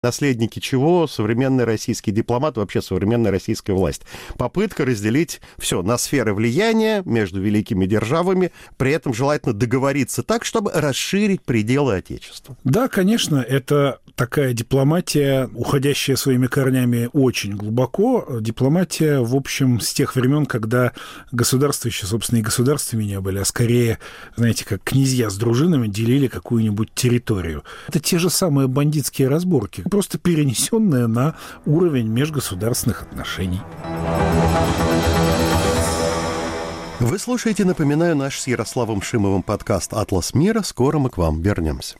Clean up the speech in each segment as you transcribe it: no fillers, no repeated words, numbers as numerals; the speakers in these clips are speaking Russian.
Наследники чего? Современный российский дипломат, вообще современная российская власть. Попытка разделить все на сферы влияния между великими державами, при этом желательно договориться так, чтобы расширить пределы Отечества. Да, конечно, это такая дипломатия, уходящая своими корнями очень глубоко. Дипломатия, в общем, с тех времен, когда государства еще, собственно, и государствами не были, а скорее, знаете, как князья с дружинами делили какую-нибудь территорию. Это те же самые бандитские разборки, просто перенесенные на уровень межгосударственных отношений. Вы слушаете, напоминаю, наш с Ярославом Шимовым подкаст «Атлас мира». Скоро мы к вам вернемся.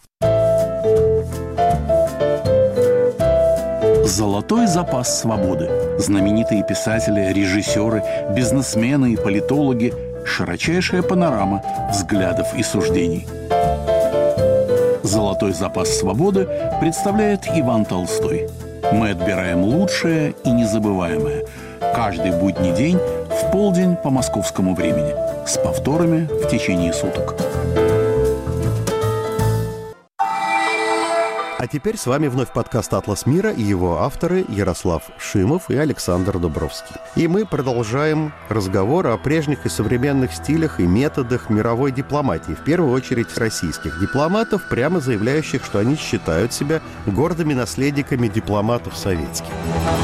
Золотой запас свободы. Знаменитые писатели, режиссеры, бизнесмены и политологи. Широчайшая панорама взглядов и суждений. Золотой запас свободы представляет Иван Толстой. Мы отбираем лучшее и незабываемое. Каждый будний день в полдень по московскому времени. С повторами в течение суток. А теперь с вами вновь подкаст «Атлас мира» и его авторы Ярослав Шимов и Александр Дубровский. И мы продолжаем разговор о прежних и современных стилях и методах мировой дипломатии, в первую очередь российских дипломатов, прямо заявляющих, что они считают себя гордыми наследниками дипломатов советских.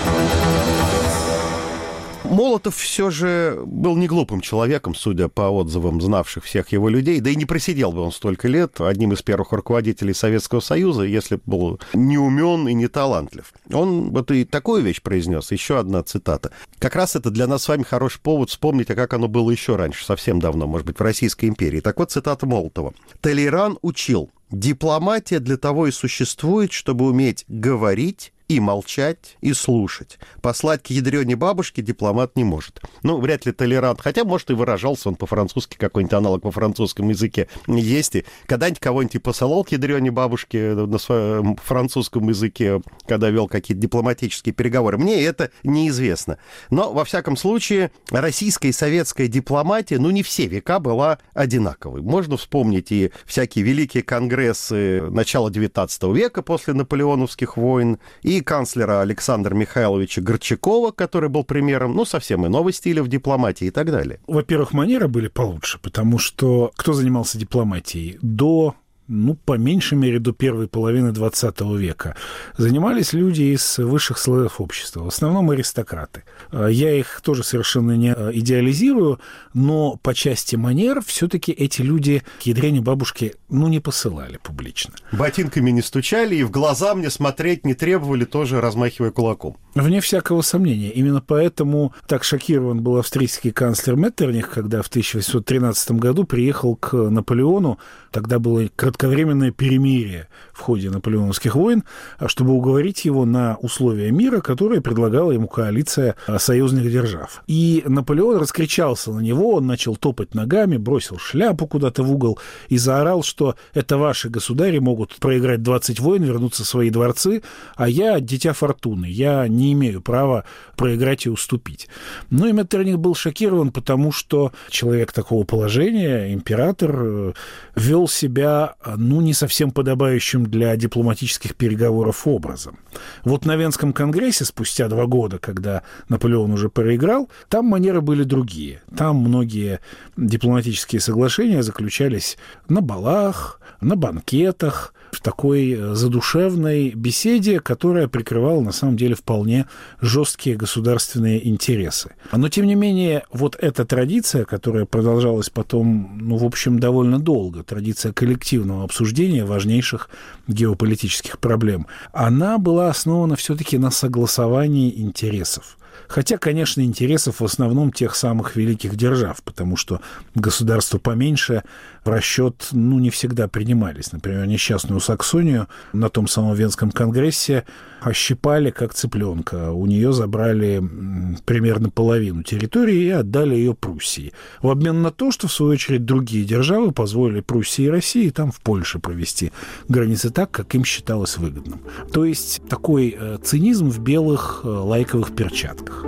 Молотов все же был не глупым человеком, судя по отзывам знавших всех его людей, да и не просидел бы он столько лет одним из первых руководителей Советского Союза, если бы был не умен и не талантлив. Он вот и такую вещь произнес, еще одна цитата. Как раз это для нас с вами хороший повод вспомнить, а как оно было еще раньше, совсем давно, может быть, в Российской империи. Так вот, цитата Молотова. «Толеран учил: дипломатия для того и существует, чтобы уметь говорить и молчать, и слушать. Послать к ядрёне бабушке дипломат не может». Ну, вряд ли Толерант, хотя, может, и выражался он по-французски, какой-нибудь аналог во французском языке есть. И когда-нибудь кого-нибудь и посылал к ядрёне бабушке на своем французском языке, когда вел какие-то дипломатические переговоры. Мне это неизвестно. Но, во всяком случае, российская и советская дипломатия, ну, не все века была одинаковой. Можно вспомнить и всякие великие конгрессы начала XIX века после наполеоновских войн, и канцлера Александра Михайловича Горчакова, который был примером, ну, совсем иного стиля в дипломатии и так далее. Во-первых, манеры были получше, потому что кто занимался дипломатией до... по меньшей мере, до первой половины XX века. Занимались люди из высших слоев общества, в основном аристократы. Я их тоже совершенно не идеализирую, но по части манер все-таки эти люди к ядрене бабушки, не посылали публично. Ботинками не стучали и в глаза мне смотреть не требовали, тоже размахивая кулаком. Вне всякого сомнения. Именно поэтому так шокирован был австрийский канцлер Меттерних, когда в 1813 году приехал к Наполеону. Тогда было кратковременное перемирие в ходе наполеоновских войн, чтобы уговорить его на условия мира, которые предлагала ему коалиция союзных держав. И Наполеон раскричался на него, он начал топать ногами, бросил шляпу куда-то в угол и заорал, что это ваши государи могут проиграть 20 войн, вернуться в свои дворцы, а я дитя фортуны, я не имею права проиграть и уступить. И Меттерних был шокирован, потому что человек такого положения, император, вел себя, не совсем подобающим для дипломатических переговоров образом. Вот на Венском конгрессе спустя 2 года, когда Наполеон уже проиграл, там манеры были другие. Там многие дипломатические соглашения заключались на балах, на банкетах, в такой задушевной беседе, которая прикрывала, на самом деле, вполне жесткие государственные интересы. Но, тем не менее, вот эта традиция, которая продолжалась потом, в общем, довольно долго, традиция коллективного обсуждения важнейших геополитических проблем, она была основана все-таки на согласовании интересов. Хотя, конечно, интересов в основном тех самых великих держав, потому что государства поменьше в расчет, не всегда принимались. Например, несчастную Саксонию на том самом Венском конгрессе ощипали как цыпленка. У нее забрали примерно половину территории и отдали ее Пруссии. В обмен на то, что, в свою очередь, другие державы позволили Пруссии и России там в Польше провести границы так, как им считалось выгодным. То есть такой цинизм в белых лайковых перчатках.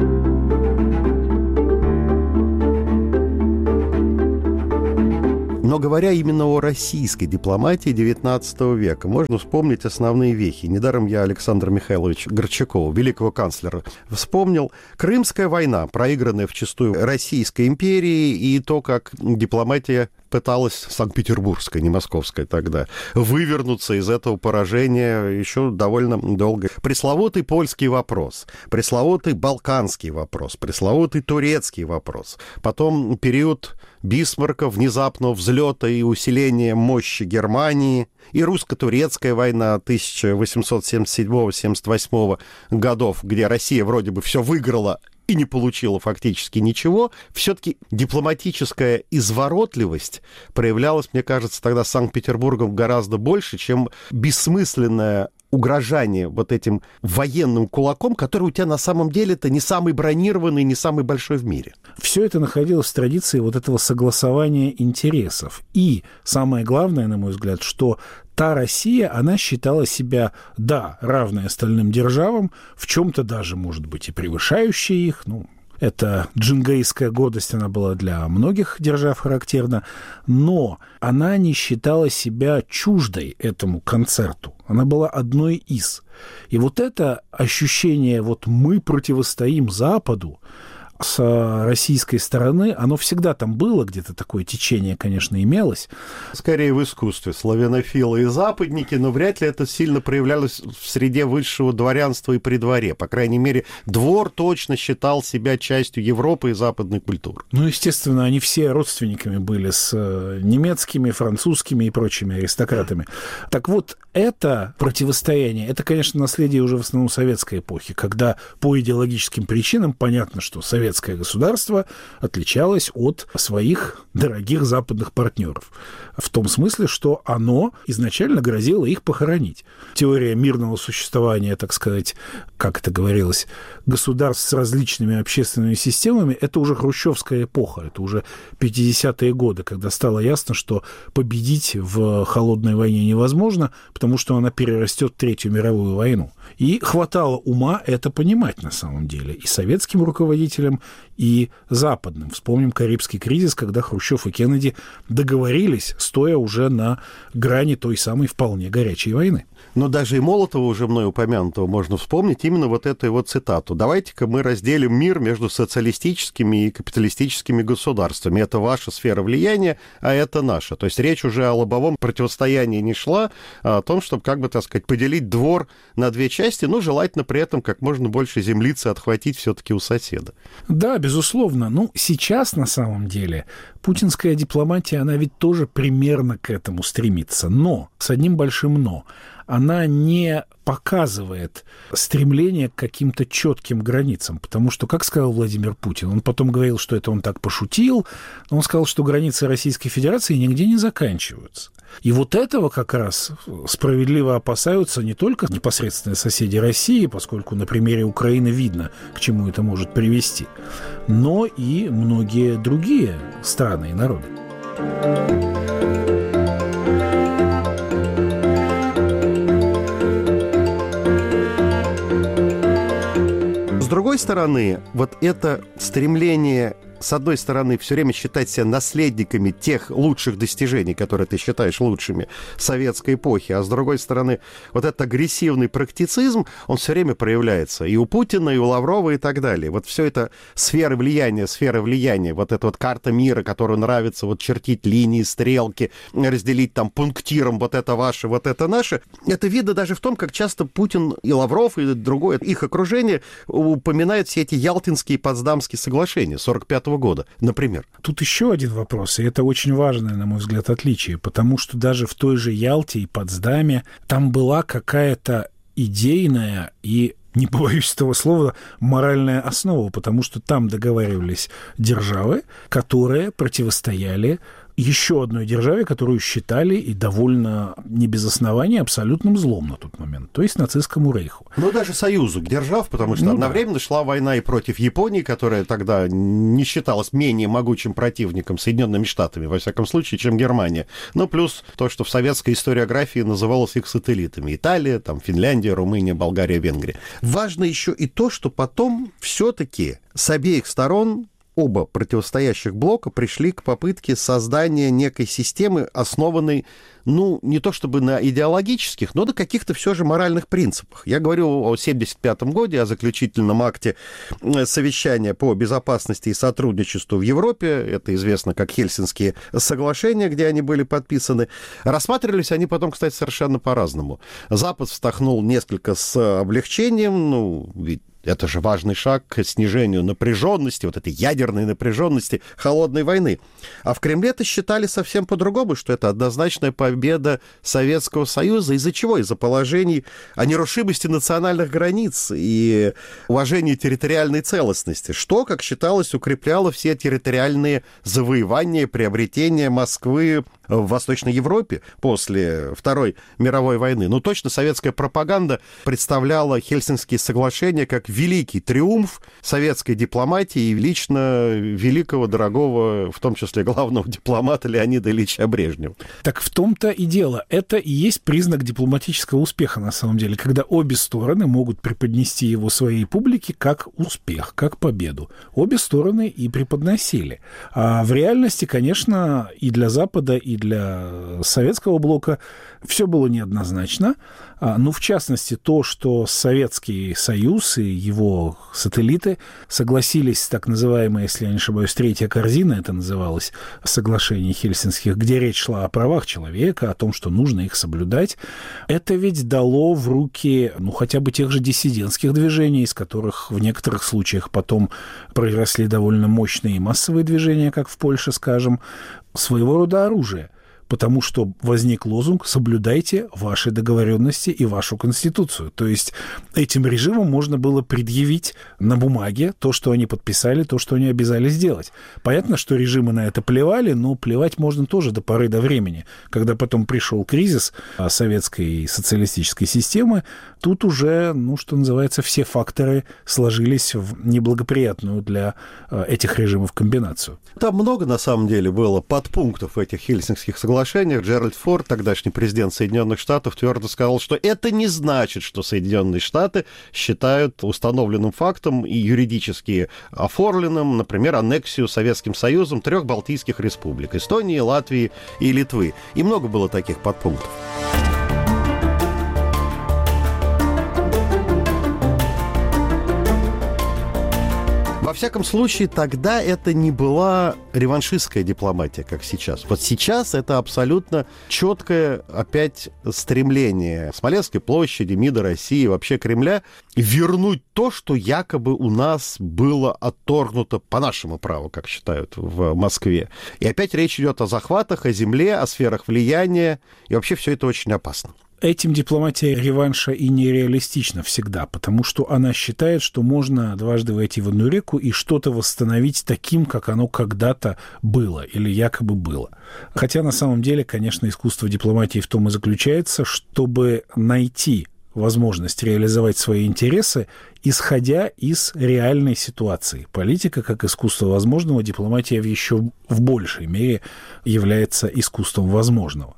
Но говоря именно о российской дипломатии XIX века, можно вспомнить основные вехи. Недаром я Александра Михайловича Горчакова, великого канцлера, вспомнил. Крымская война, проигранная вчистую Российской империей, и то, как дипломатия пыталась, санкт-петербургская, не московская тогда, вывернуться из этого поражения еще довольно долго. Пресловутый польский вопрос, пресловутый балканский вопрос, пресловутый турецкий вопрос. Потом период Бисмарка, внезапного взлета и усиления мощи Германии, и русско-турецкая война 1877-78 годов, где Россия вроде бы все выиграла и не получила фактически ничего, все-таки дипломатическая изворотливость проявлялась, мне кажется, тогда Санкт-Петербургом гораздо больше, чем бессмысленное угрожание вот этим военным кулаком, который у тебя на самом деле-то не самый бронированный, не самый большой в мире. Все это находилось в традиции вот этого согласования интересов. И самое главное, на мой взгляд, что та Россия, она считала себя, да, равной остальным державам, в чем-то даже, может быть, и превышающей их, это джингейская гордость, она была для многих держав характерна, но она не считала себя чуждой этому концерту. Она была одной из. И вот это ощущение, вот мы противостоим Западу, с российской стороны, оно всегда там было, где-то такое течение, конечно, имелось. Скорее в искусстве. Славянофилы и западники, но вряд ли это сильно проявлялось в среде высшего дворянства и при дворе. По крайней мере, двор точно считал себя частью Европы и западной культуры. Естественно, они все родственниками были с немецкими, французскими и прочими аристократами. Так вот, это противостояние, это, конечно, наследие уже в основном советской эпохи, когда по идеологическим причинам понятно, что советское государство отличалось от своих дорогих западных партнеров. В том смысле, что оно изначально грозило их похоронить. Теория мирного существования, так сказать, как это говорилось, государств с различными общественными системами, это уже хрущевская эпоха, это уже 50-е годы, когда стало ясно, что победить в холодной войне невозможно, потому что она перерастет в Третью мировую войну. И хватало ума это понимать на самом деле и советским руководителям, и западным. Вспомним Карибский кризис, когда Хрущев и Кеннеди договорились, стоя уже на грани той самой вполне горячей войны. Но даже и Молотова, уже мной упомянутого, можно вспомнить именно вот эту его цитату. «Давайте-ка мы разделим мир между социалистическими и капиталистическими государствами. Это ваша сфера влияния, а это наша». То есть речь уже о лобовом противостоянии не шла, а о том, чтобы, как бы, так сказать, поделить двор на две части, но желательно при этом как можно больше землицы отхватить все-таки у соседа. Да, безусловно. Сейчас, на самом деле, путинская дипломатия, она ведь тоже примерно к этому стремится. Но, с одним большим «но», она не показывает стремление к каким-то четким границам. Потому что, как сказал Владимир Путин, он потом говорил, что это он так пошутил, но он сказал, что границы Российской Федерации нигде не заканчиваются. И вот этого как раз справедливо опасаются не только непосредственные соседи России, поскольку на примере Украины видно, к чему это может привести, но и многие другие страны и народы. С другой стороны, вот это стремление, с одной стороны, все время считать себя наследниками тех лучших достижений, которые ты считаешь лучшими советской эпохи, а с другой стороны, вот этот агрессивный практицизм, он все время проявляется и у Путина, и у Лаврова, и так далее. Вот все это сферы влияния, вот эта вот карта мира, которую нравится вот чертить линии, стрелки, разделить там пунктиром вот это ваше, вот это наше. Это видно даже в том, как часто Путин и Лавров, и другое их окружение упоминают все эти Ялтинские и Потсдамские соглашения 1945 года, например. Тут еще один вопрос, и это очень важное, на мой взгляд, отличие, потому что даже в той же Ялте и Потсдаме там была какая-то идейная и, не побоюсь этого слова, моральная основа, потому что там договаривались державы, которые противостояли еще одной державе, которую считали и довольно не без основания абсолютным злом на тот момент, то есть нацистскому рейху. Ну, даже союзу держав, потому что одновременно шла война и против Японии, которая тогда не считалась менее могучим противником Соединенными Штатами, во всяком случае, чем Германия. Ну, плюс то, что в советской историографии называлось их сателлитами. Италия, там, Финляндия, Румыния, Болгария, Венгрия. Важно еще и то, что потом все-таки с обеих сторон оба противостоящих блока пришли к попытке создания некой системы, основанной, не то чтобы на идеологических, но на каких-то все же моральных принципах. Я говорю о 1975 году, о заключительном акте совещания по безопасности и сотрудничеству в Европе. Это известно как Хельсинские соглашения, где они были подписаны. Рассматривались они потом, кстати, совершенно по-разному. Запад вздохнул несколько с облегчением, ведь это же важный шаг к снижению напряженности, вот этой ядерной напряженности холодной войны. А в Кремле-то считали совсем по-другому, что это однозначная победа Советского Союза. Из-за чего? Из-за положений о нерушимости национальных границ и уважении территориальной целостности, что, как считалось, укрепляло все территориальные завоевания, приобретения Москвы в Восточной Европе после Второй мировой войны. Точно советская пропаганда представляла Хельсинские соглашения как великий триумф советской дипломатии и лично великого, дорогого, в том числе главного дипломата Леонида Ильича Брежнева. Так в том-то и дело. Это и есть признак дипломатического успеха, на самом деле, когда обе стороны могут преподнести его своей публике как успех, как победу. Обе стороны и преподносили. А в реальности, конечно, и для Запада, и для советского блока все было неоднозначно. В частности, то, что Советский Союз и его сателлиты согласились, так называемая, если я не ошибаюсь, третья корзина, это называлось, соглашение Хельсинских, где речь шла о правах человека, о том, что нужно их соблюдать, это ведь дало в руки, хотя бы тех же диссидентских движений, из которых в некоторых случаях потом произросли довольно мощные и массовые движения, как в Польше, скажем, своего рода оружие. Потому что возник лозунг «соблюдайте ваши договоренности и вашу конституцию». То есть этим режимом можно было предъявить на бумаге то, что они подписали, то, что они обязались сделать. Понятно, что режимы на это плевали, но плевать можно тоже до поры до времени. Когда потом пришел кризис советской социалистической системы, тут уже, что называется, все факторы сложились в неблагоприятную для этих режимов комбинацию. Там много, на самом деле, было подпунктов в этих Хельсинских соглашениях. Джеральд Форд, тогдашний президент Соединенных Штатов, твердо сказал, что это не значит, что Соединенные Штаты считают установленным фактом и юридически оформленным, например, аннексию Советским Союзом 3 балтийских республик – Эстонии, Латвии и Литвы. И много было таких подпунктов. Во всяком случае, тогда это не была реваншистская дипломатия, как сейчас. Вот сейчас это абсолютно четкое опять стремление Смоленской площади, МИДа России, вообще Кремля вернуть то, что якобы у нас было отторгнуто по нашему праву, как считают в Москве. И опять речь идет о захватах, о земле, о сферах влияния, и вообще все это очень опасно. Этим дипломатия реванша и нереалистична всегда, потому что она считает, что можно дважды войти в одну реку и что-то восстановить таким, как оно когда-то было или якобы было. Хотя на самом деле, конечно, искусство дипломатии в том и заключается, чтобы найти возможность реализовать свои интересы, исходя из реальной ситуации. Политика, как искусство возможного, дипломатия еще в большей мере является искусством возможного.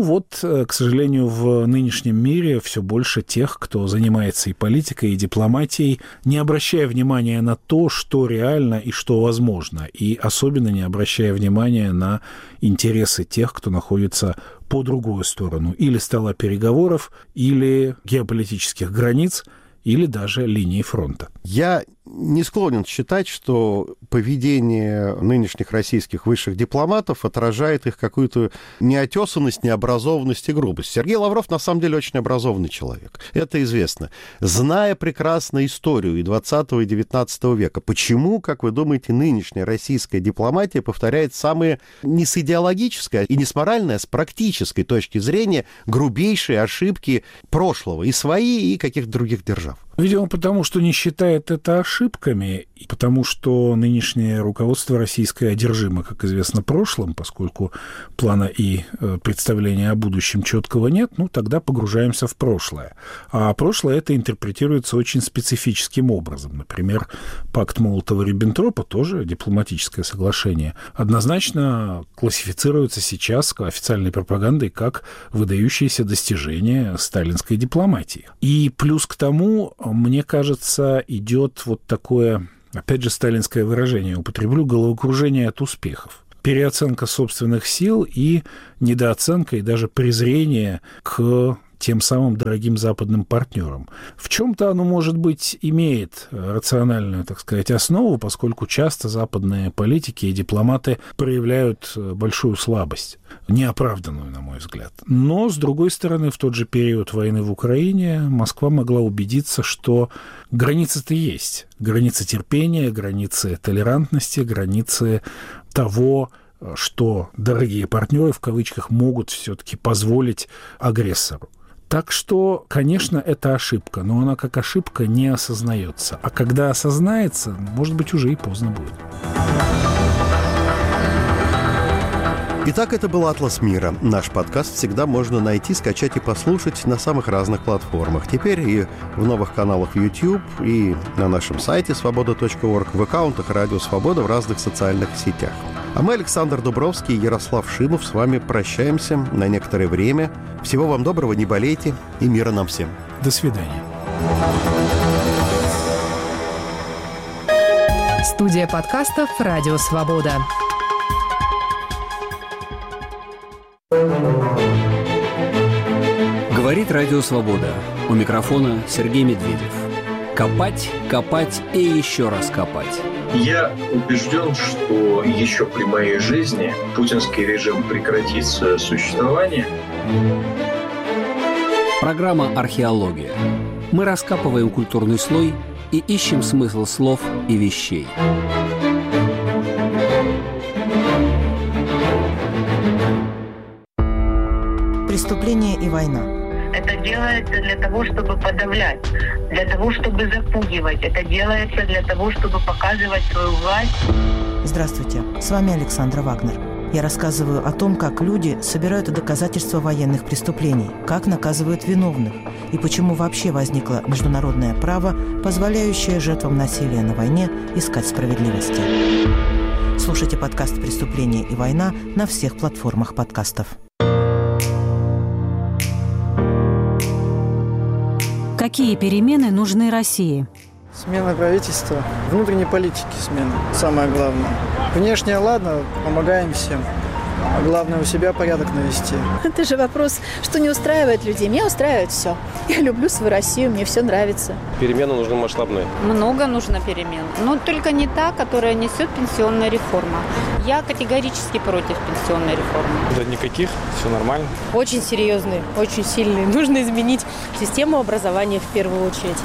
К сожалению, в нынешнем мире все больше тех, кто занимается и политикой, и дипломатией, не обращая внимания на то, что реально и что возможно, и особенно не обращая внимания на интересы тех, кто находится по другую сторону или стола переговоров, или геополитических границ, или даже линии фронта. Я не склонен считать, что поведение нынешних российских высших дипломатов отражает их какую-то неотесанность, необразованность и грубость. Сергей Лавров на самом деле очень образованный человек. Это известно. Зная прекрасно историю и 20 и 19 века, почему, как вы думаете, нынешняя российская дипломатия повторяет самые не с идеологической и не с моральной, а с практической точки зрения грубейшие ошибки прошлого, и свои, и каких-то других держав? Видимо, потому что не считает это ошибками, и потому что нынешнее руководство российское одержимо, как известно, прошлым, поскольку плана и представления о будущем четкого нет, тогда погружаемся в прошлое. А прошлое это интерпретируется очень специфическим образом. Например, пакт Молотова-Риббентропа, тоже дипломатическое соглашение, однозначно классифицируется сейчас официальной пропагандой как выдающееся достижение сталинской дипломатии. И плюс к тому, мне кажется, идет вот такое опять же, сталинское выражение употреблю, головокружение от успехов. Переоценка собственных сил и недооценка, и даже презрение к тем самым дорогим западным партнерам. В чем-то оно, может быть, имеет рациональную, так сказать, основу, поскольку часто западные политики и дипломаты проявляют большую слабость, неоправданную, на мой взгляд. Но, с другой стороны, в тот же период войны в Украине Москва могла убедиться, что границы-то есть. Границы терпения, границы толерантности, границы того, что дорогие партнеры, в кавычках, могут все-таки позволить агрессору. Так что, конечно, это ошибка, но она как ошибка не осознается. А когда осознается, может быть, уже и поздно будет. Итак, это был «Атлас мира». Наш подкаст всегда можно найти, скачать и послушать на самых разных платформах. Теперь и в новых каналах YouTube, и на нашем сайте svoboda.org, в аккаунтах «Радио Свобода» в разных социальных сетях. А мы, Александр Дубровский и Ярослав Шимов, с вами прощаемся на некоторое время. Всего вам доброго, не болейте, и мира нам всем. До свидания. Студия подкастов «Радио Свобода». Говорит Радио Свобода. У микрофона Сергей Медведев. Копать, копать и еще раз копать. Я убежден, что еще при моей жизни путинский режим прекратит свое существование. Программа «Археология». Мы раскапываем культурный слой и ищем смысл слов и вещей. Преступление и война. Это делается для того, чтобы подавлять, для того, чтобы запугивать. Это делается для того, чтобы показывать свою власть. Здравствуйте, с вами Александра Вагнер. Я рассказываю о том, как люди собирают доказательства военных преступлений, как наказывают виновных и почему вообще возникло международное право, позволяющее жертвам насилия на войне искать справедливости. Слушайте подкаст «Преступление и война» на всех платформах подкастов. Какие перемены нужны России? Смена правительства, внутренней политики смена, самое главное. Внешне, ладно, помогаем всем. А главное, у себя порядок навести. Это же вопрос, что не устраивает людей. Меня устраивает все. Я люблю свою Россию, мне все нравится. Перемены нужны масштабные. Много нужно перемен. Но только не та, которая несет пенсионная реформа. Я категорически против пенсионной реформы. Да никаких, все нормально. Очень серьезные, очень сильные. Нужно изменить систему образования в первую очередь.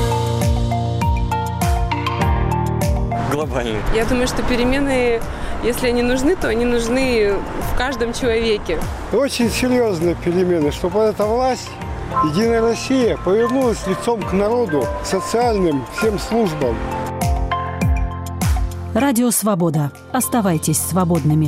Глобальные. Я думаю, что перемены, если они нужны, то они нужны в каждом человеке. Очень серьезные перемены, чтобы эта власть, Единая Россия, повернулась лицом к народу, к социальным всем службам. Радио Свобода. Оставайтесь свободными.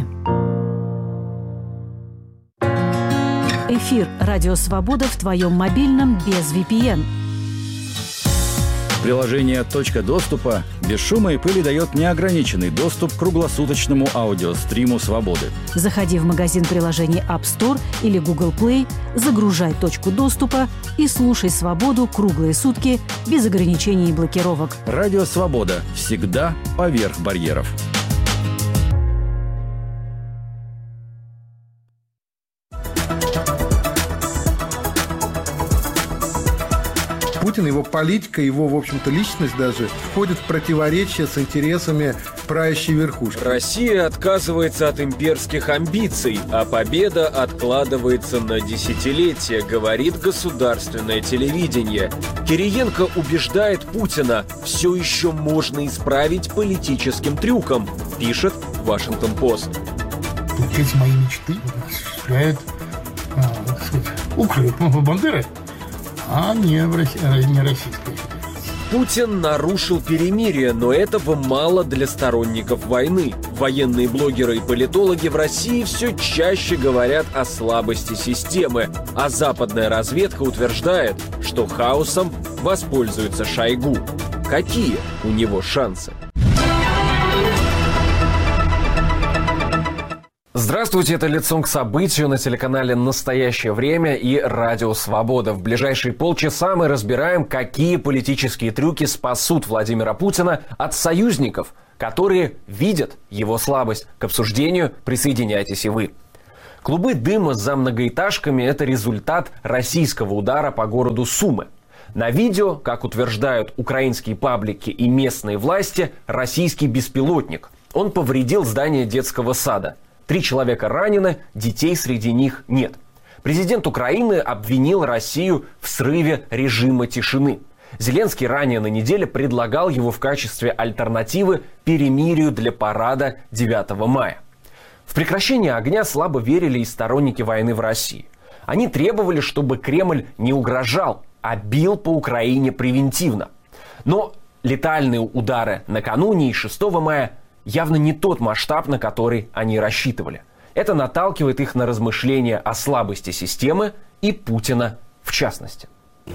Эфир «Радио Свобода» в твоем мобильном без VPN. Приложение «Точка доступа» без шума и пыли дает неограниченный доступ к круглосуточному аудиостриму «Свободы». Заходи в магазин приложений App Store или Google Play, загружай «Точку доступа» и слушай «Свободу» круглые сутки без ограничений и блокировок. Радио «Свобода» всегда поверх барьеров. Путин, его политика, его, в общем-то, личность даже входит в противоречие с интересами правящей верхушки. Россия отказывается от имперских амбиций, а победа откладывается на десятилетия, говорит государственное телевидение. Кириенко убеждает Путина, все еще можно исправить политическим трюком, пишет Вашингтон-Пост. Эти мои мечты осуществляют, так сказать, Украина, Бандеры, а не Российская Федерация. Путин нарушил перемирие, но этого мало для сторонников войны. Военные блогеры и политологи в России все чаще говорят о слабости системы, а западная разведка утверждает, что хаосом воспользуется Шойгу. Какие у него шансы? Здравствуйте, это «Лицом к событию» на телеканале «Настоящее время» и «Радио Свобода». В ближайшие полчаса мы разбираем, какие политические трюки спасут Владимира Путина от союзников, которые видят его слабость. К обсуждению присоединяйтесь и вы. Клубы дыма за многоэтажками – это результат российского удара по городу Сумы. На видео, как утверждают украинские паблики и местные власти, российский беспилотник. Он повредил здание детского сада. 3 человека ранены, детей среди них нет. Президент Украины обвинил Россию в срыве режима тишины. Зеленский ранее на неделе предлагал его в качестве альтернативы перемирию для парада 9 мая. В прекращение огня слабо верили и сторонники войны в России. Они требовали, чтобы Кремль не угрожал, а бил по Украине превентивно. Но летальные удары накануне и 6 мая явно не тот масштаб, на который они рассчитывали. Это наталкивает их на размышления о слабости системы и Путина в частности.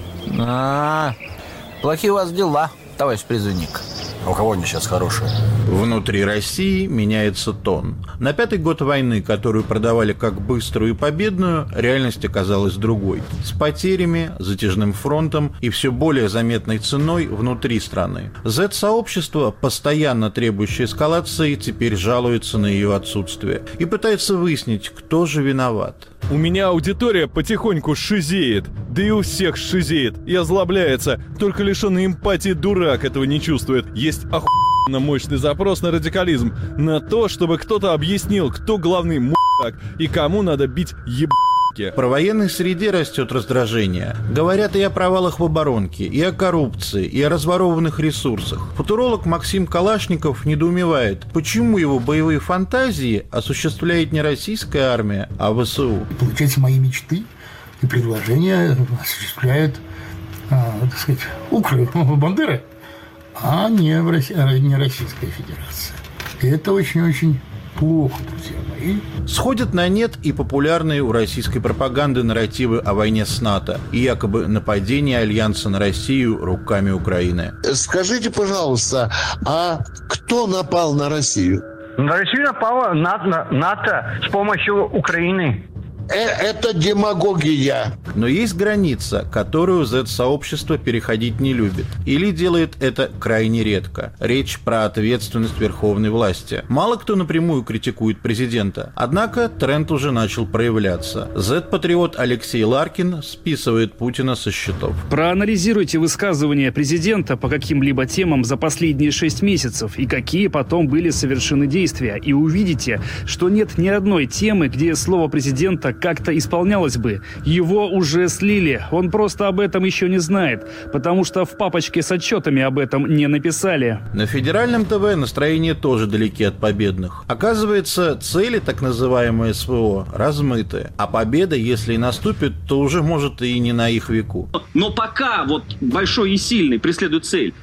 Плохие у вас дела, товарищ призывник. А у кого они сейчас хорошие? Внутри России меняется тон. На 5-й год войны, которую продавали как быструю и победную, реальность оказалась другой. С потерями, затяжным фронтом и все более заметной ценой внутри страны. Z-сообщество, постоянно требующее эскалации, теперь жалуется на ее отсутствие и пытается выяснить, кто же виноват. У меня аудитория потихоньку шизеет, да и у всех шизеет и озлобляется. Только лишенный эмпатии дурак этого не чувствует. Есть охуенно мощный запрос на радикализм, на то, чтобы кто-то объяснил, кто главный мудак и кому надо бить ебаки. В провоенной среде растет раздражение. Говорят и о провалах в оборонке, и о коррупции, и о разворованных ресурсах. Футуролог Максим Калашников недоумевает, почему его боевые фантазии осуществляет не российская армия, а ВСУ. Получается, мои мечты и предложения осуществляют, так сказать, Бандеры, а не Российская Федерация. И это очень-очень плохо, друзья мои. Сходят на нет и популярные у российской пропаганды нарративы о войне с НАТО и якобы нападении Альянса на Россию руками Украины. Скажите, пожалуйста, а кто напал на Россию? На Россию напала НАТО с помощью Украины. Это демагогия. Но есть граница, которую Z-сообщество переходить не любит. Или делает это крайне редко. Речь про ответственность верховной власти. Мало кто напрямую критикует президента. Однако тренд уже начал проявляться. Z-патриот Алексей Ларкин списывает Путина со счетов. Проанализируйте высказывания президента по каким-либо темам за последние 6 месяцев и какие потом были совершены действия. И увидите, что нет ни одной темы, где слово президента как-то исполнялось бы. Его уже слили. Он просто об этом еще не знает, потому что в папочке с отчетами об этом не написали. На федеральном ТВ настроения тоже далеки от победных. Оказывается, цели так называемые СВО размыты, а победа, если и наступит, то уже может и не на их веку. Но пока вот большой и сильный преследует цель,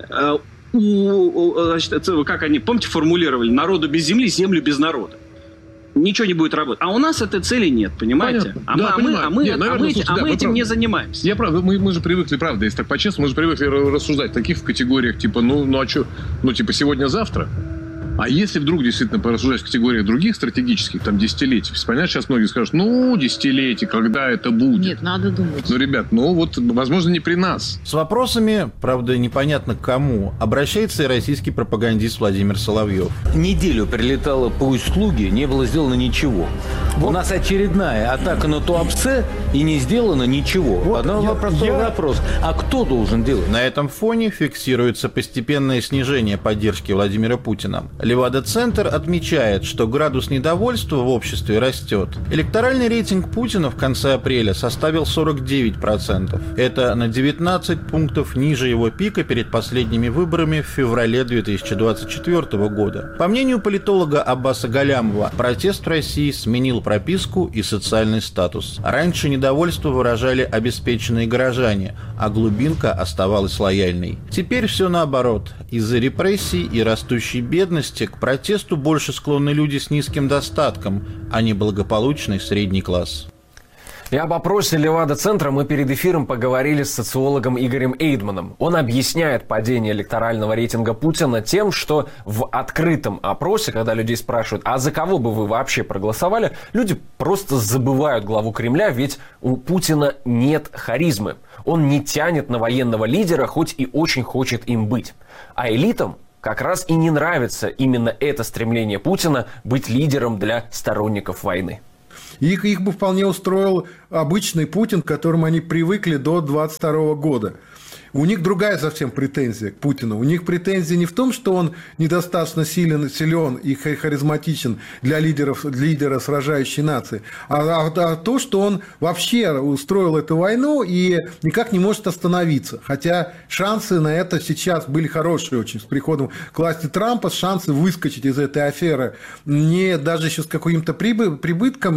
значит, как они, помните, формулировали, народу без земли, землю без народа. Ничего не будет работать. А у нас этой цели нет, понимаете? Мы этим не занимаемся. Я правда, мы же привыкли, правда, если так по-честному, мы же привыкли рассуждать в таких категориях, типа, а что, типа, сегодня-завтра. А если вдруг действительно порассуждать в категориях других стратегических, там, десятилетий, понятно, сейчас многие скажут, десятилетий, когда это будет? Нет, надо думать. Ребят, возможно, не при нас. С вопросами, правда, непонятно к кому, обращается и российский пропагандист Владимир Соловьев. Неделю прилетало по услуге, не было сделано ничего. У нас очередная атака на Туапсе, и не сделано ничего. Вопрос. А кто должен делать? На этом фоне фиксируется постепенное снижение поддержки Владимира Путина. Левада-центр отмечает, что градус недовольства в обществе растет. Электоральный рейтинг Путина в конце апреля составил 49%. Это на 19 пунктов ниже его пика перед последними выборами в феврале 2024 года. По мнению политолога Аббаса Галямова, протест в России сменил прописку и социальный статус. Раньше недовольство выражали обеспеченные горожане, а глубинка оставалась лояльной. Теперь все наоборот. Из-за репрессий и растущей бедности к протесту больше склонны люди с низким достатком, а не благополучный средний класс. И об опросе Левада-центра мы перед эфиром поговорили с социологом Игорем Эйдманом. Он объясняет падение электорального рейтинга Путина тем, что в открытом опросе, когда людей спрашивают, а за кого бы вы вообще проголосовали, люди просто забывают главу Кремля, ведь у Путина нет харизмы. Он не тянет на военного лидера, хоть и очень хочет им быть. А элитам как раз и не нравится именно это стремление Путина быть лидером для сторонников войны. Их бы вполне устроил обычный Путин, к которому они привыкли до 22 года. У них другая совсем претензия к Путину. У них претензия не в том, что он недостаточно силен и харизматичен для лидера сражающей нации, а то, что он вообще устроил эту войну и никак не может остановиться. Хотя шансы на это сейчас были хорошие очень. С приходом к власти Трампа шансы выскочить из этой аферы не даже еще с каким-то прибытком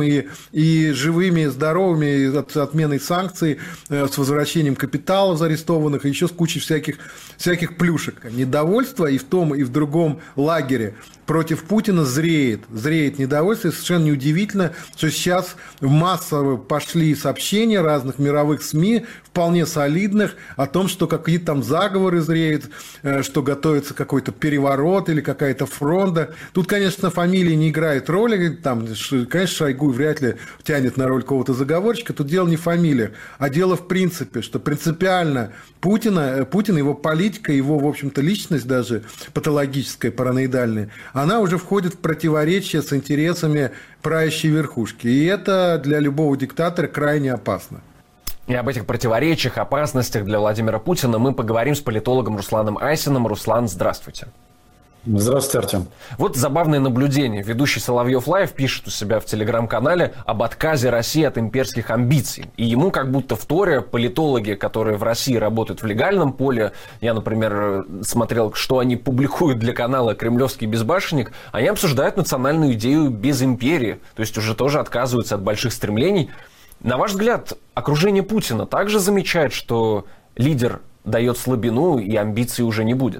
и живыми, и здоровыми, с отменой санкций, с возвращением капиталов арестованных, и еще с кучей всяких плюшек. Недовольство и в том, и в другом лагере против Путина зреет недовольство. И совершенно неудивительно, что сейчас массово пошли сообщения разных мировых СМИ, вполне солидных, о том, что какие-то там заговоры зреют, что готовится какой-то переворот или какая-то фронта. Тут, конечно, фамилия не играет роли. Там, конечно, Шойгу вряд ли тянет на роль какого-то заговорщика. Тут дело не в фамилиях, а дело в принципе, что принципиально Путин, его политика, его, в общем-то, личность даже патологическая, параноидальная, она уже входит в противоречие с интересами правящей верхушки. И это для любого диктатора крайне опасно. И об этих противоречиях, опасностях для Владимира Путина мы поговорим с политологом Русланом Айсиным. Руслан, здравствуйте. Здравствуйте, Артем. Вот забавное наблюдение. Ведущий Соловьев Лайв пишет у себя в телеграм-канале об отказе России от имперских амбиций. И ему как будто вторят политологи, которые в России работают в легальном поле. Я, например, смотрел, что они публикуют для канала «Кремлевский безбашенник». Они обсуждают национальную идею без империи. То есть уже тоже отказываются от больших стремлений. На ваш взгляд, окружение Путина также замечает, что лидер дает слабину и амбиций уже не будет?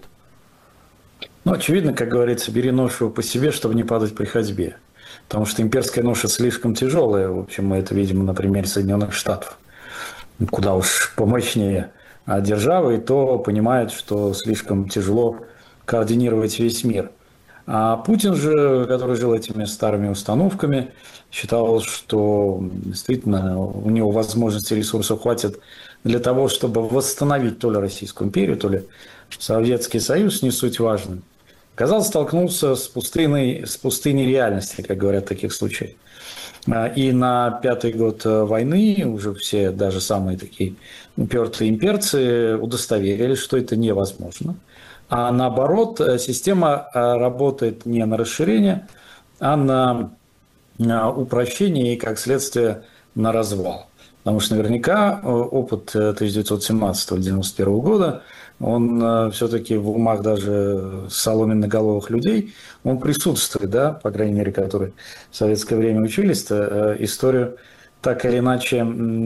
Ну, очевидно, как говорится, бери ношу по себе, чтобы не падать при ходьбе. Потому что имперская ноша слишком тяжелая. В общем, мы это видим на примере Соединенных Штатов. Куда уж помощнее державы, и то понимает, что слишком тяжело координировать весь мир. А Путин же, который жил этими старыми установками, считал, что действительно у него возможностей и ресурсов хватит для того, чтобы восстановить то ли Российскую империю, то ли Советский Союз, не суть важно. Казалось, столкнулся с пустыней реальности, как говорят в таких случаях. И на 5-й год войны уже все, даже самые такие упертые имперцы, удостоверились, что это невозможно. А наоборот, система работает не на расширение, а на упрощение и, как следствие, на развал. Потому что наверняка опыт 1917-1991 года, он все-таки в умах даже соломенноголовых людей, он присутствует, да, по крайней мере, которые в советское время учились, историю так или иначе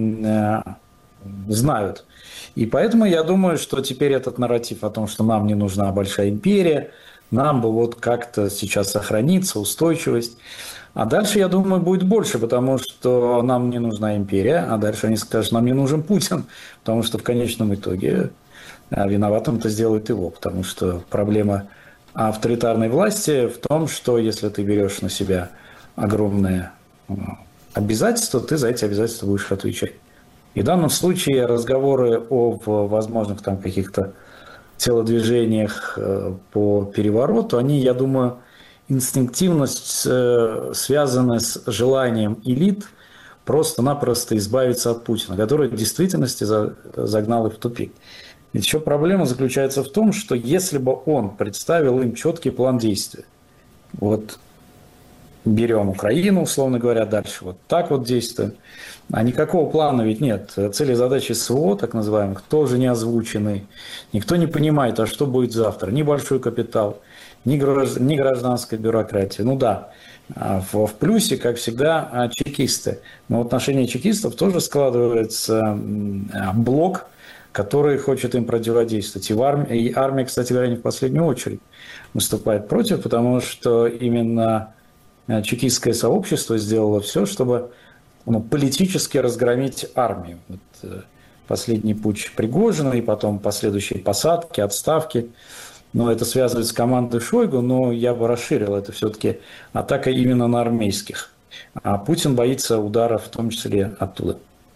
знают. И поэтому я думаю, что теперь этот нарратив о том, что нам не нужна большая империя, нам бы вот как-то сейчас сохраниться, устойчивость. А дальше, я думаю, будет больше, потому что нам не нужна империя, а дальше они скажут, нам не нужен Путин, потому что в конечном итоге виноватым-то сделают его, потому что проблема авторитарной власти в том, что если ты берешь на себя огромные обязательства, ты за эти обязательства будешь отвечать. И в данном случае разговоры о возможных там каких-то телодвижениях по перевороту, они, я думаю, инстинктивно связаны с желанием элит просто-напросто избавиться от Путина, который в действительности загнал их в тупик. Ведь еще проблема заключается в том, что если бы он представил им четкий план действий, вот берем Украину, условно говоря, дальше вот так вот действуем, а никакого плана ведь нет. Цели и задачи СВО, так называемых, тоже не озвучены. Никто не понимает, а что будет завтра. Ни большой капитал, ни гражданская бюрократия. Ну да, в плюсе, как всегда, чекисты. Но в отношении чекистов тоже складывается блок, который хочет им противодействовать. И армия, кстати говоря, не в последнюю очередь выступает против, потому что именно чекистское сообщество сделало все, чтобы политически разгромить армию. Вот, последний путч Пригожина и потом последующие посадки, отставки. Это связывает с командой Шойгу, но я бы расширил. Это все-таки атака именно на армейских. А Путин боится удара в том числе оттуда.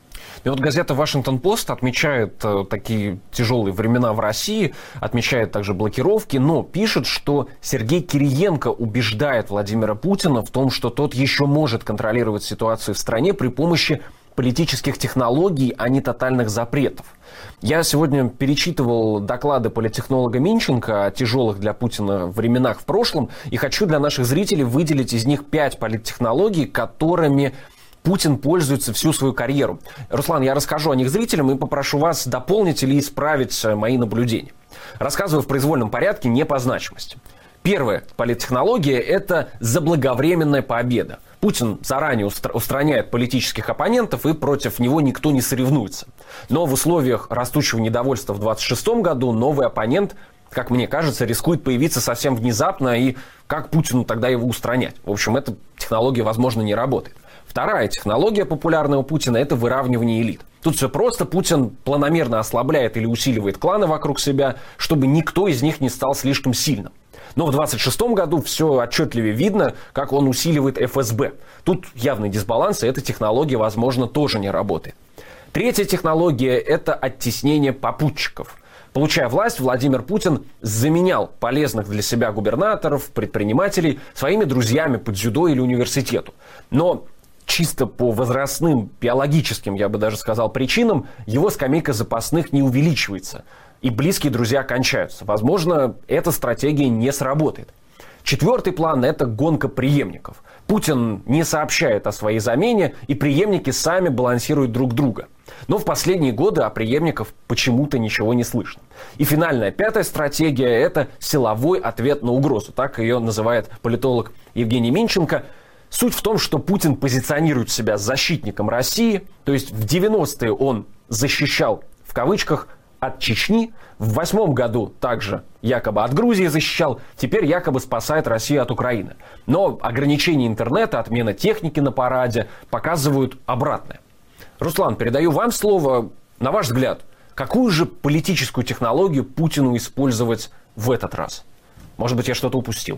И вот газета «Вашингтон-Пост» отмечает такие тяжелые времена в России, отмечает также блокировки, но пишет, что Сергей Кириенко убеждает Владимира Путина в том, что тот еще может контролировать ситуацию в стране при помощи политических технологий, а не тотальных запретов. Я сегодня перечитывал доклады политтехнолога Минченко о тяжелых для Путина временах в прошлом, и хочу для наших зрителей выделить из них 5 политтехнологий, которыми Путин пользуется всю свою карьеру. Руслан, я расскажу о них зрителям и попрошу вас дополнить или исправить мои наблюдения. Рассказываю в произвольном порядке, не по значимости. Первая политтехнология – это заблаговременная победа. Путин заранее устраняет политических оппонентов, и против него никто не соревнуется. Но в условиях растущего недовольства в 2026 году новый оппонент, как мне кажется, рискует появиться совсем внезапно, и как Путину тогда его устранять? В общем, эта технология, возможно, не работает. Вторая технология популярного Путина – это выравнивание элит. Тут все просто. Путин планомерно ослабляет или усиливает кланы вокруг себя, чтобы никто из них не стал слишком сильным. Но в 2026 году все отчетливее видно, как он усиливает ФСБ. Тут явный дисбаланс, и эта технология, возможно, тоже не работает. Третья технология – это оттеснение попутчиков. Получая власть, Владимир Путин заменял полезных для себя губернаторов, предпринимателей своими друзьями по дзюдо или университету. Но чисто по возрастным, биологическим, я бы даже сказал, причинам, его скамейка запасных не увеличивается, и близкие друзья кончаются. Возможно, эта стратегия не сработает. Четвертый план – это гонка преемников. Путин не сообщает о своей замене, и преемники сами балансируют друг друга. Но в последние годы о преемниках почему-то ничего не слышно. И финальная, пятая стратегия – это силовой ответ на угрозу. Так ее называет политолог Евгений Минченко. Суть в том, что Путин позиционирует себя защитником России, то есть в 90-е он защищал, в кавычках, от Чечни, в 2008 году также якобы от Грузии защищал, теперь якобы спасает Россию от Украины. Но ограничения интернета, отмена техники на параде показывают обратное. Руслан, передаю вам слово. На ваш взгляд, какую же политическую технологию Путину использовать в этот раз? Может быть, я что-то упустил?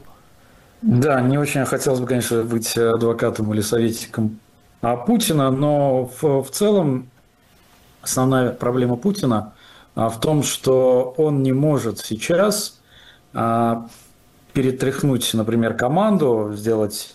Да, не очень хотелось бы, конечно, быть адвокатом или советником Путина, но в целом основная проблема Путина в том, что он не может сейчас перетряхнуть, например, команду, сделать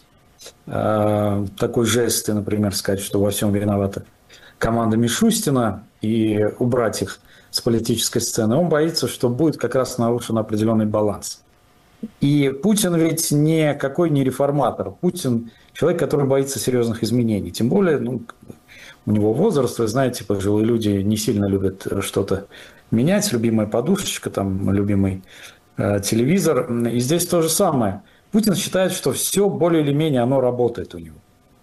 такой жест, и, например, сказать, что во всем виновата команда Мишустина, и убрать их с политической сцены. Он боится, что будет как раз нарушен определенный баланс. И Путин ведь никакой не реформатор. Путин человек, который боится серьезных изменений. Тем более, у него возраст, вы знаете, пожилые люди не сильно любят что-то менять. Любимая подушечка, любимый телевизор. И здесь то же самое. Путин считает, что все более или менее оно работает у него.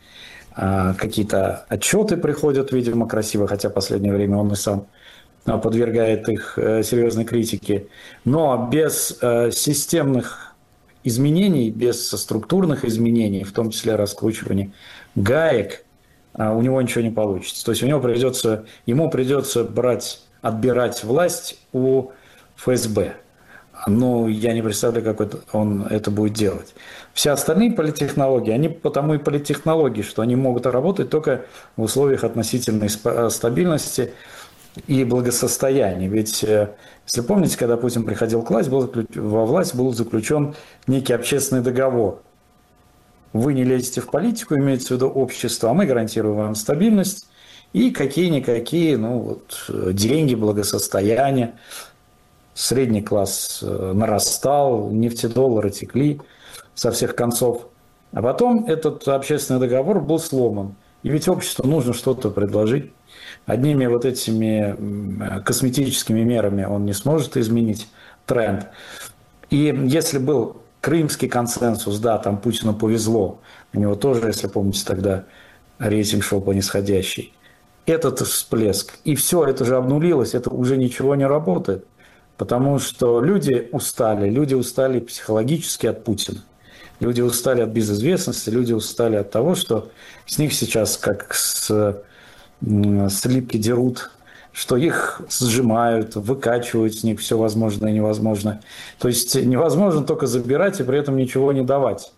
Какие-то отчеты приходят, видимо, красиво, хотя в последнее время он и сам подвергает их серьезной критике. Но без системных изменений, без структурных изменений, в том числе раскручивания гаек, у него ничего не получится. То есть ему придется отбирать власть у ФСБ. Но я не представляю, как он это будет делать. Все остальные политтехнологии, они потому и политтехнологии, что они могут работать только в условиях относительной стабильности и благосостояния. Ведь, если помните, когда Путин приходил во власть был заключен некий общественный договор. Вы не лезете в политику, имеется в виду общество, а мы гарантируем вам стабильность и какие-никакие деньги, благосостояние. Средний класс нарастал, нефтедоллары текли со всех концов. А потом этот общественный договор был сломан. И ведь обществу нужно что-то предложить. Одними этими косметическими мерами он не сможет изменить тренд. И если был крымский консенсус, да, там Путину повезло. У него тоже, если помните, тогда рейтинг шел по нисходящей. Этот всплеск. И все, это же обнулилось, это уже ничего не работает. Потому что люди устали психологически от Путина. Люди устали от безызвестности, люди устали от того, что с них сейчас как с липки дерут, что их сжимают, выкачивают с них все возможное и невозможное. То есть невозможно только забирать и при этом ничего не давать.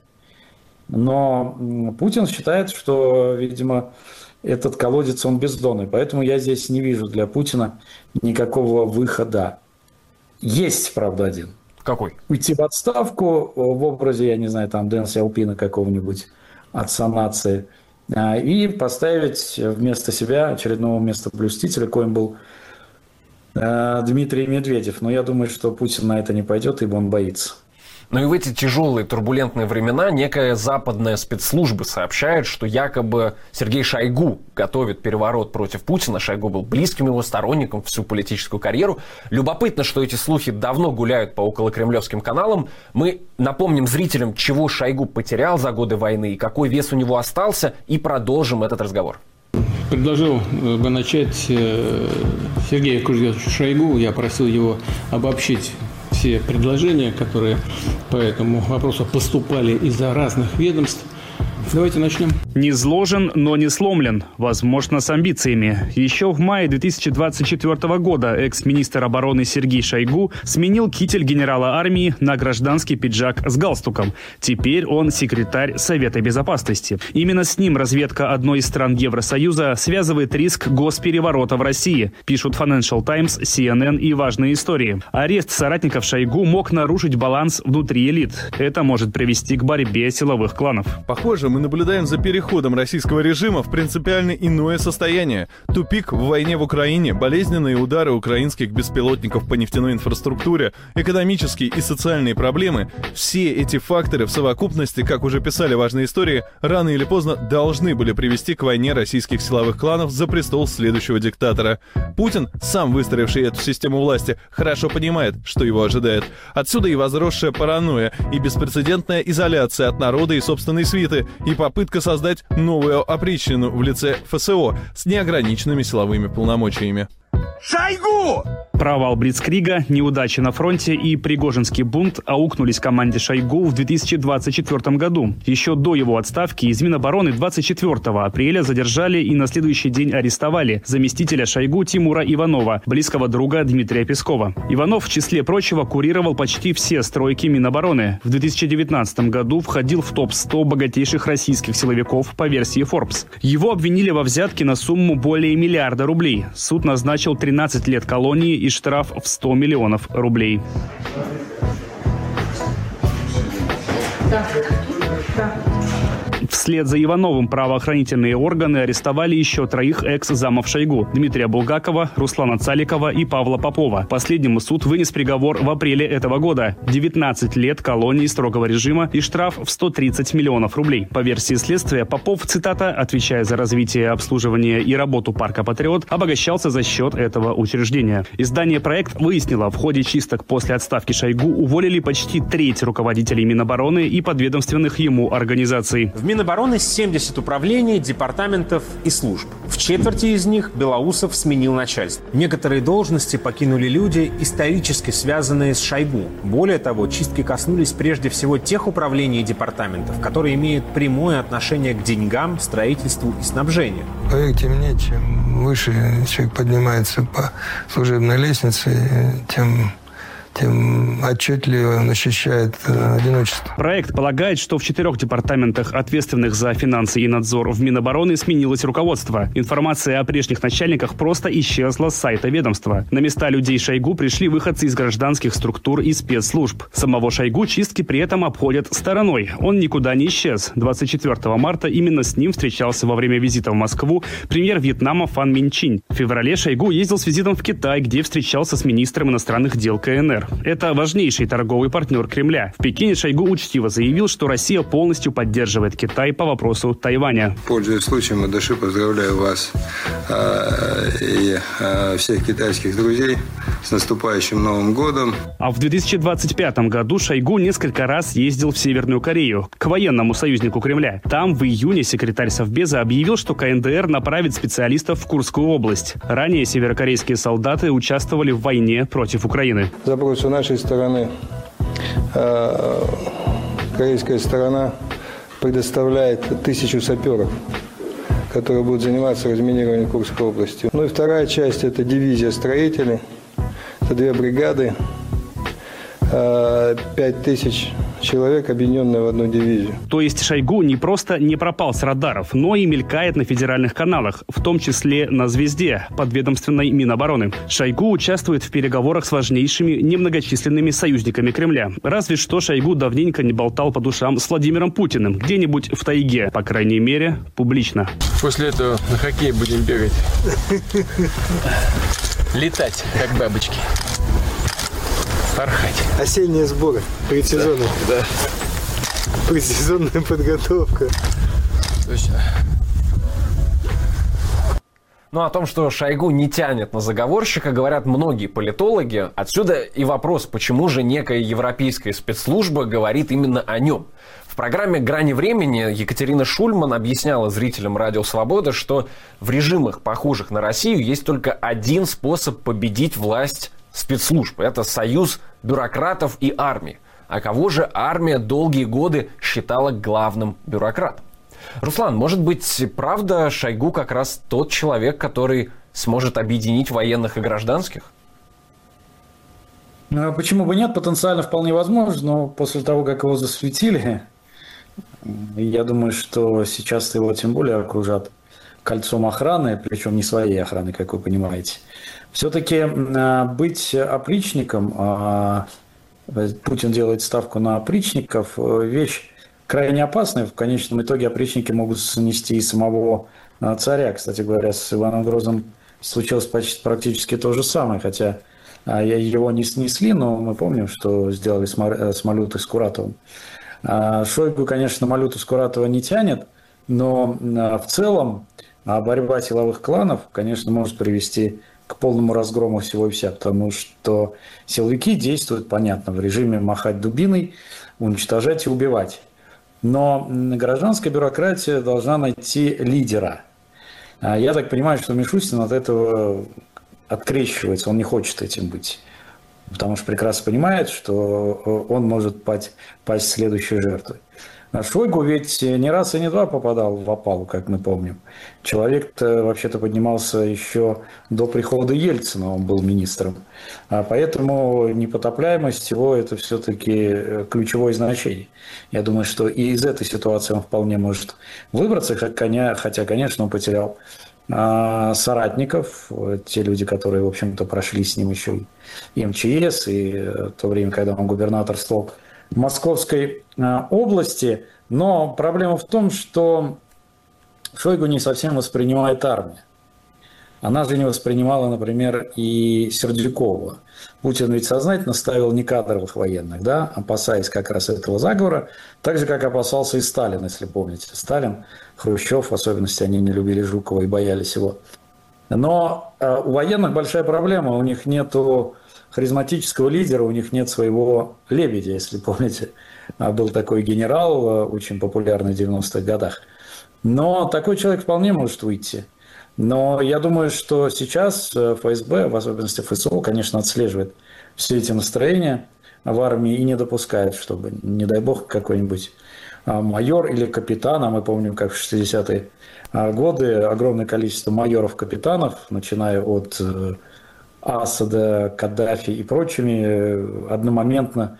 Но Путин считает, что, видимо, этот колодец, он бездонный. Поэтому я здесь не вижу для Путина никакого выхода. Есть, правда, один. Какой? Уйти в отставку в образе, я не знаю, там, Дэн Сяопина какого-нибудь от санации. И поставить вместо себя очередного местоблюстителя, коим был Дмитрий Медведев. Но я думаю, что Путин на это не пойдет, ибо он боится. Но и в эти тяжелые турбулентные времена некая западная спецслужба сообщает, что якобы Сергей Шойгу готовит переворот против Путина. Шойгу был близким его сторонником всю политическую карьеру. Любопытно, что эти слухи давно гуляют по околокремлевским каналам. Мы напомним зрителям, чего Шойгу потерял за годы войны и какой вес у него остался, и продолжим этот разговор. Предложил бы начать Сергея Кузьмича Шойгу. Я просил его обобщить все предложения, которые по этому вопросу поступали из-за разных ведомств. Давайте начнем. Не зложен, но не сломлен. Возможно, с амбициями. Еще в мае 2024 года экс-министр обороны Сергей Шойгу сменил китель генерала армии на гражданский пиджак с галстуком. Теперь он секретарь Совета Безопасности. Именно с ним разведка одной из стран Евросоюза связывает риск госпереворота в России, пишут Financial Times, CNN и важные истории. Арест соратников Шойгу мог нарушить баланс внутри элит. Это может привести к борьбе силовых кланов. Похоже, мы наблюдаем за переходом российского режима в принципиально иное состояние. Тупик в войне в Украине, болезненные удары украинских беспилотников по нефтяной инфраструктуре, экономические и социальные проблемы – все эти факторы в совокупности, как уже писали важные истории, рано или поздно должны были привести к войне российских силовых кланов за престол следующего диктатора. Путин, сам выстроивший эту систему власти, хорошо понимает, что его ожидает. Отсюда и возросшая паранойя, и беспрецедентная изоляция от народа и собственной свиты, и попытка создать новую опричнину в лице ФСО с неограниченными силовыми полномочиями. Шойгу! Провал Блицкрига, неудачи на фронте и Пригожинский бунт аукнулись команде Шойгу в 2024 году. Еще до его отставки из Минобороны 24 апреля задержали и на следующий день арестовали заместителя Шойгу Тимура Иванова, близкого друга Дмитрия Пескова. Иванов, в числе прочего, курировал почти все стройки Минобороны. В 2019 году входил в топ-100 богатейших российских силовиков по версии Forbes. Его обвинили во взятке на сумму более миллиарда рублей. Суд назначил 13 лет колонии и штраф в 100 миллионов рублей. Вслед за Ивановым правоохранительные органы арестовали еще 3 экс-замов Шойгу – Дмитрия Булгакова, Руслана Цаликова и Павла Попова. Последнему суд вынес приговор в апреле этого года – 19 лет колонии строгого режима и штраф в 130 миллионов рублей. По версии следствия, Попов, цитата, отвечая за развитие, обслуживание и работу парка «Патриот», обогащался за счет этого учреждения. Издание «Проект» выяснило, в ходе чисток после отставки Шойгу уволили почти треть руководителей Минобороны и подведомственных ему организаций. В Минобороны 70 управлений, департаментов и служб. В четверти из них Белоусов сменил начальство. Некоторые должности покинули люди, исторически связанные с Шойгу. Более того, чистки коснулись прежде всего тех управлений и департаментов, которые имеют прямое отношение к деньгам, строительству и снабжению. Поверьте мне, чем выше человек поднимается по служебной лестнице, тем отчетливо он ощущает одиночество. Проект полагает, что в 4 департаментах, ответственных за финансы и надзор в Минобороны, сменилось руководство. Информация о прежних начальниках просто исчезла с сайта ведомства. На места людей Шойгу пришли выходцы из гражданских структур и спецслужб. Самого Шойгу чистки при этом обходят стороной. Он никуда не исчез. 24 марта именно с ним встречался во время визита в Москву премьер Вьетнама Фан Мин Чинь. В феврале Шойгу ездил с визитом в Китай, где встречался с министром иностранных дел КНР. Это важнейший торговый партнер Кремля. В Пекине Шойгу учтиво заявил, что Россия полностью поддерживает Китай по вопросу Тайваня. Пользуясь случаем, от души поздравляю вас и всех китайских друзей с наступающим Новым годом. А в 2025 году Шойгу несколько раз ездил в Северную Корею, к военному союзнику Кремля. Там в июне секретарь Совбеза объявил, что КНДР направит специалистов в Курскую область. Ранее северокорейские солдаты участвовали в войне против Украины. Запрос с нашей стороны Корейская сторона предоставляет 1000 саперов, которые будут заниматься разминированием Курской области. Ну и вторая часть – это дивизия строителей. Это 2 бригады, 5000 человек, объединенные в одну дивизию. То есть Шойгу не просто не пропал с радаров, но и мелькает на федеральных каналах, в том числе на «Звезде», подведомственной Минобороны. Шойгу участвует в переговорах с важнейшими немногочисленными союзниками Кремля. Разве что Шойгу давненько не болтал по душам с Владимиром Путиным, где-нибудь в тайге, по крайней мере, публично. После этого на хоккей будем бегать. Летать, как бабочки. Порхать. Осенние сборы, предсезонные. Да. Предсезонная подготовка. Точно. Ну, о том, что Шойгу не тянет на заговорщика, говорят многие политологи. Отсюда и вопрос, почему же некая европейская спецслужба говорит именно о нем. В программе «Грани времени» Екатерина Шульман объясняла зрителям «Радио Свобода», что в режимах, похожих на Россию, есть только один способ победить власть спецслужб. Это союз бюрократов и армии. А кого же армия долгие годы считала главным бюрократом? Руслан, может быть, правда, Шойгу как раз тот человек, который сможет объединить военных и гражданских? Почему бы нет? Потенциально вполне возможно, но после того, как его засветили, я думаю, что сейчас его тем более окружат кольцом охраны, причем не своей охраны, как вы понимаете. Все-таки быть опричником, Путин делает ставку на опричников, вещь крайне опасная. В конечном итоге опричники могут снести и самого царя. Кстати говоря, с Иваном Грозным случилось почти практически то же самое, хотя его не снесли, но мы помним, что сделали с Малютой Скуратовым. Шойгу, конечно, Малюту Скуратова не тянет, но в целом борьба силовых кланов, конечно, может привести к полному разгрому всего и вся, потому что силовики действуют, понятно, в режиме махать дубиной, уничтожать и убивать. Но гражданская бюрократия должна найти лидера. Я так понимаю, что Мишустин от этого открещивается, он не хочет этим быть, потому что прекрасно понимает, что он может пасть следующей жертвой. Шойгу ведь не раз и не два попадал в опалу, как мы помним. Человек-то вообще-то поднимался еще до прихода Ельцина, он был министром. Поэтому непотопляемость его – это все-таки ключевое значение. Я думаю, что и из этой ситуации он вполне может выбраться, хотя, конечно, он потерял соратников, те люди, которые, в общем-то, прошли с ним еще и МЧС, и в то время, когда он губернаторствовал в Московской области. Но проблема в том, что Шойгу не совсем воспринимает армию. Она же не воспринимала, например, и Сердюкова. Путин ведь сознательно ставил не кадровых военных, да, опасаясь как раз этого заговора, так же, как опасался и Сталин, если помните. Сталин, Хрущев, в особенности, они не любили Жукова и боялись его. Но у военных большая проблема, у них нету харизматического лидера, у них нет своего лебедя, если помните. Был такой генерал, очень популярный в 90-х годах. Но такой человек вполне может выйти. Но я думаю, что сейчас ФСБ, в особенности ФСО, конечно, отслеживает все эти настроения в армии и не допускает, чтобы, не дай бог, какой-нибудь майор или капитан, а мы помним, как в 60-е годы огромное количество майоров-капитанов, начиная от Асада, Каддафи и прочими, одномоментно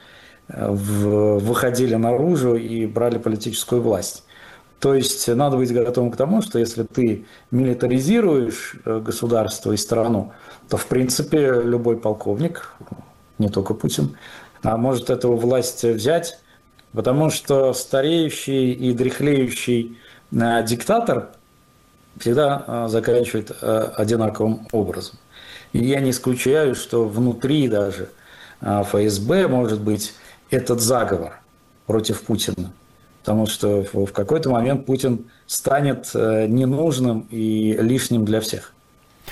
выходили наружу и брали политическую власть. То есть надо быть готовым к тому, что если ты милитаризируешь государство и страну, то в принципе любой полковник, не только Путин, может эту власть взять, потому что стареющий и дряхлеющий диктатор всегда заканчивает одинаковым образом. И я не исключаю, что внутри даже ФСБ может быть этот заговор против Путина. Потому что в какой-то момент Путин станет ненужным и лишним для всех.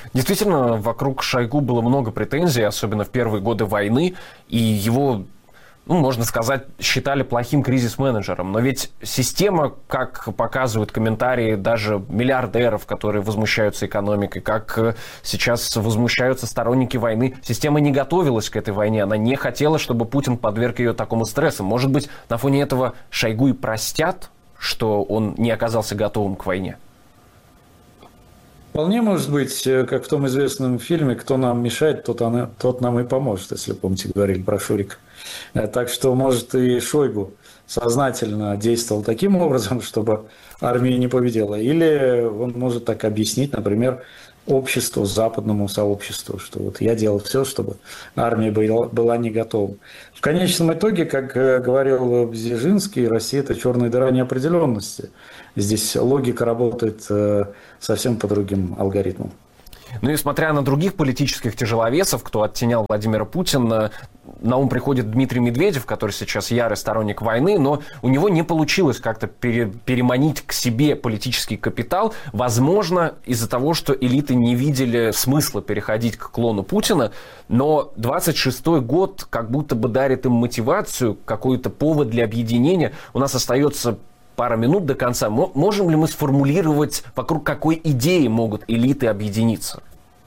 Действительно, вокруг Шойгу было много претензий, особенно в первые годы войны, и его можно сказать, считали плохим кризис-менеджером. Но ведь система, как показывают комментарии даже миллиардеров, которые возмущаются экономикой, как сейчас возмущаются сторонники войны, система не готовилась к этой войне, она не хотела, чтобы Путин подверг ее такому стрессу. Может быть, на фоне этого Шойгу и простят, что он не оказался готовым к войне? Вполне может быть, как в том известном фильме «Кто нам мешает, тот нам и поможет», если помните, говорили про Шурика. Так что, может, и Шойгу сознательно действовал таким образом, чтобы армия не победила. Или он может так объяснить, например, обществу, западному сообществу, что вот я делал все, чтобы армия была не готова. В конечном итоге, как говорил Бзежинский, Россия – это черная дыра неопределенности. Здесь логика работает совсем по другим алгоритмам. Ну и смотря на других политических тяжеловесов, кто оттенял Владимира Путина, на ум приходит Дмитрий Медведев, который сейчас ярый сторонник войны, но у него не получилось как-то переманить к себе политический капитал, возможно, из-за того, что элиты не видели смысла переходить к клону Путина, но 26-й год как будто бы дарит им мотивацию, какой-то повод для объединения. У нас остается пара минут до конца. Можем ли мы сформулировать, вокруг какой идеи могут элиты объединиться?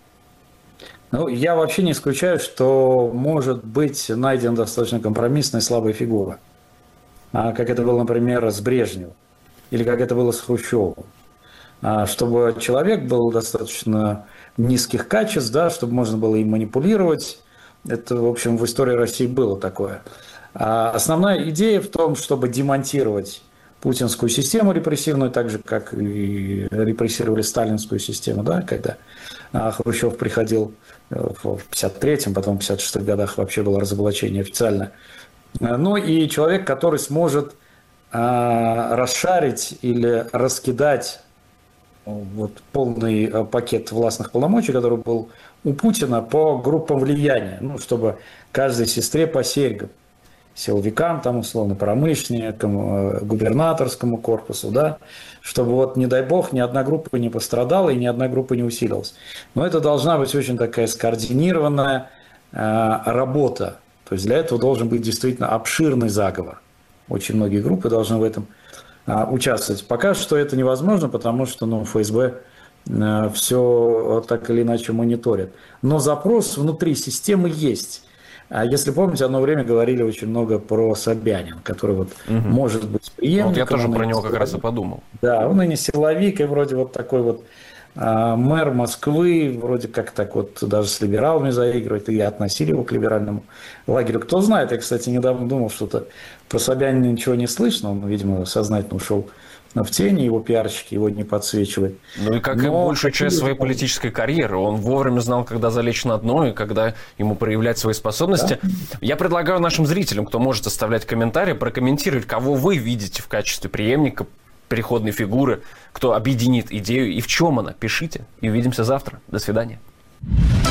Ну, я вообще не исключаю, что может быть найдена достаточно компромиссная слабая фигура. Как это было, например, с Брежневым. Или как это было с Хрущевым. Чтобы человек был достаточно низких качеств, да, чтобы можно было им манипулировать. Это, в общем, в истории России было такое. Основная идея в том, чтобы демонтировать путинскую систему репрессивную, так же, как и репрессировали сталинскую систему, да, когда Хрущев приходил в 53-м, потом в 56-х годах вообще было разоблачение официально. Ну и человек, который сможет расшарить или раскидать вот полный пакет властных полномочий, который был у Путина, по группам влияния, ну, чтобы каждой сестре по серьгам. Силовикам, там, условно, промышленникам, губернаторскому корпусу, да, чтобы вот, не дай бог, ни одна группа не пострадала и ни одна группа не усилилась. Но это должна быть очень такая скоординированная работа. То есть для этого должен быть действительно обширный заговор. Очень многие группы должны в этом участвовать. Пока что это невозможно, потому что ФСБ все так или иначе мониторит. Но запрос внутри системы есть. Если помните, одно время говорили очень много про Собянина, который вот может быть преемником. Вот я тоже про него как раз и подумал. Да, он и не силовик, и вроде вот такой вот мэр Москвы, вроде как так вот даже с либералами заигрывает, и относили его к либеральному лагерю. Кто знает, я, кстати, недавно думал, что-то про Собянина ничего не слышно, он, видимо, сознательно ушел в тени, его пиарщики его не подсвечивают. Ну и как и большую часть своей политической карьеры. Он вовремя знал, когда залечь на дно и когда ему проявлять свои способности. Да? Я предлагаю нашим зрителям, кто может оставлять комментарии, прокомментировать, кого вы видите в качестве преемника, переходной фигуры, кто объединит идею и в чем она. Пишите. И увидимся завтра. До свидания.